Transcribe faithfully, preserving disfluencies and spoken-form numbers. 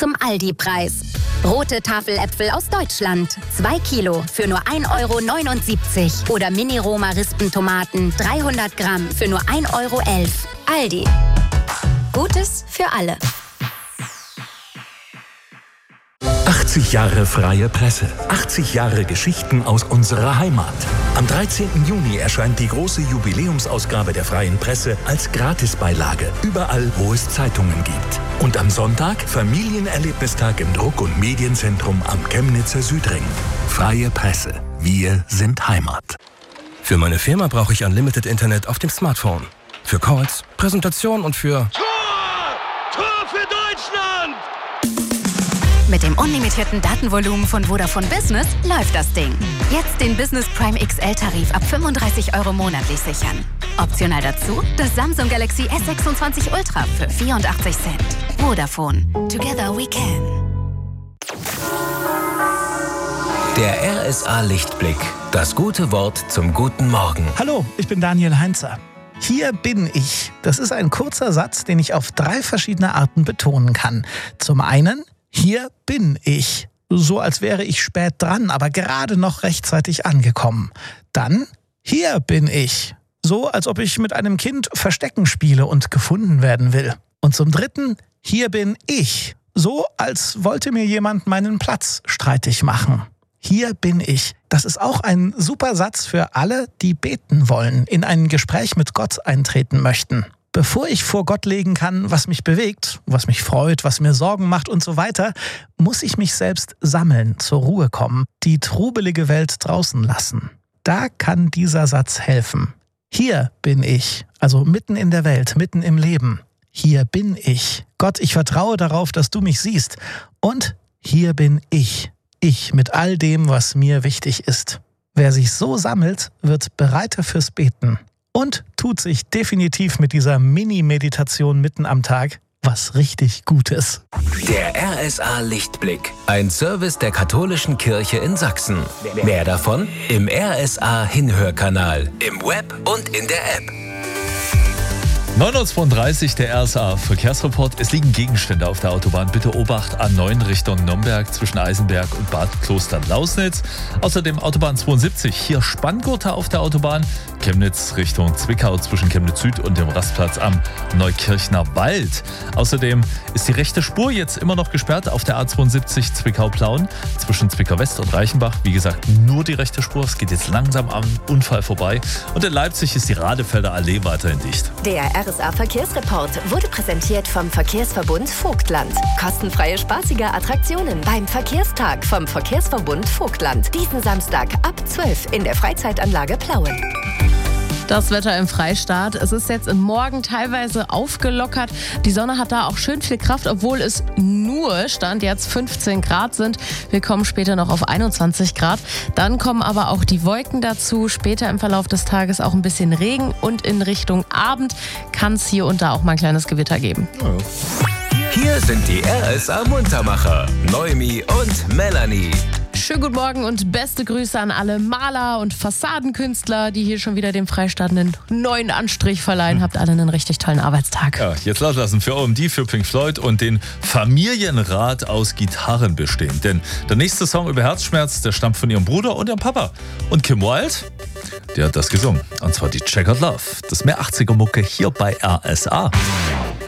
zum Aldi-Preis. Rote Tafeläpfel aus Deutschland. zwei Kilo für nur ein Euro neunundsiebzig. Oder Mini-Roma-Rispentomaten dreihundert Gramm für nur ein Euro elf. Aldi. Gutes für alle. achtzig Jahre freie Presse. achtzig Jahre Geschichten aus unserer Heimat. Am dreizehnten Juni erscheint die große Jubiläumsausgabe der Freien Presse als Gratisbeilage. Überall, wo es Zeitungen gibt. Und am Sonntag Familienerlebnistag im Druck- und Medienzentrum am Chemnitzer Südring. Freie Presse. Wir sind Heimat. Für meine Firma brauche ich Unlimited Internet auf dem Smartphone. Für Calls, Präsentation und für... Tor! Tor für Deutschland! Mit dem unlimitierten Datenvolumen von Vodafone Business läuft das Ding. Jetzt den Business Prime X L-Tarif ab fünfunddreißig Euro monatlich sichern. Optional dazu das Samsung Galaxy S sechsundzwanzig Ultra für vierundachtzig Cent. Vodafone. Together we can. Der R S A Lichtblick. Das gute Wort zum guten Morgen. Hallo, ich bin Daniel Heinzer. Hier bin ich. Das ist ein kurzer Satz, den ich auf drei verschiedene Arten betonen kann. Zum einen: Hier bin ich. So als wäre ich spät dran, aber gerade noch rechtzeitig angekommen. Dann: Hier bin ich. So als ob ich mit einem Kind Verstecken spiele und gefunden werden will. Und zum dritten: Hier bin ich. So als wollte mir jemand meinen Platz streitig machen. Hier bin ich. Das ist auch ein super Satz für alle, die beten wollen, in ein Gespräch mit Gott eintreten möchten. Bevor ich vor Gott legen kann, was mich bewegt, was mich freut, was mir Sorgen macht und so weiter, muss ich mich selbst sammeln, zur Ruhe kommen, die trubelige Welt draußen lassen. Da kann dieser Satz helfen. Hier bin ich, also mitten in der Welt, mitten im Leben. Hier bin ich. Gott, ich vertraue darauf, dass du mich siehst. Und hier bin ich. Ich mit all dem, was mir wichtig ist. Wer sich so sammelt, wird bereiter fürs Beten. Und tut sich definitiv mit dieser Mini-Meditation mitten am Tag was richtig Gutes. Der R S A Lichtblick. Ein Service der Katholischen Kirche in Sachsen. Mehr davon im R S A Hinhörkanal, im Web und in der App. neun Uhr zweiunddreißig, der R S A Verkehrsreport. Es liegen Gegenstände auf der Autobahn. Bitte Obacht A neun Richtung Nürnberg zwischen Eisenberg und Bad Klostern-Lausnitz. Außerdem Autobahn zweiundsiebzig, hier Spanngurte auf der Autobahn. Chemnitz Richtung Zwickau zwischen Chemnitz Süd und dem Rastplatz am Neukirchner Wald. Außerdem ist die rechte Spur jetzt immer noch gesperrt auf der A zweiundsiebzig Zwickau-Plauen zwischen Zwickau West und Reichenbach. Wie gesagt, nur die rechte Spur. Es geht jetzt langsam am Unfall vorbei. Und in Leipzig ist die Radefelder Allee weiterhin dicht. Der R S A Verkehrsreport wurde präsentiert vom Verkehrsverbund Vogtland. Kostenfreie spaßige Attraktionen beim Verkehrstag vom Verkehrsverbund Vogtland. Diesen Samstag ab zwölf in der Freizeitanlage Plauen. Das Wetter im Freistaat. Es ist jetzt im Morgen teilweise aufgelockert. Die Sonne hat da auch schön viel Kraft, obwohl es nur Stand jetzt fünfzehn Grad sind. Wir kommen später noch auf einundzwanzig Grad. Dann kommen aber auch die Wolken dazu. Später im Verlauf des Tages auch ein bisschen Regen. Und in Richtung Abend kann es hier und da auch mal ein kleines Gewitter geben. Ja. Hier sind die R S A Muntermacher, Noemi und Melanie. Schönen guten Morgen und beste Grüße an alle Maler und Fassadenkünstler, die hier schon wieder dem Freistaat einen neuen Anstrich verleihen. Habt alle einen richtig tollen Arbeitstag. Ja, jetzt loslassen für O M D, für Pink Floyd und den Familienrat aus Gitarren bestehen. Denn der nächste Song über Herzschmerz, der stammt von ihrem Bruder und ihrem Papa. Und Kim Wilde, der hat das gesungen. Und zwar die Checkered Love. Das ist mehr achtziger Mucke hier bei R S A.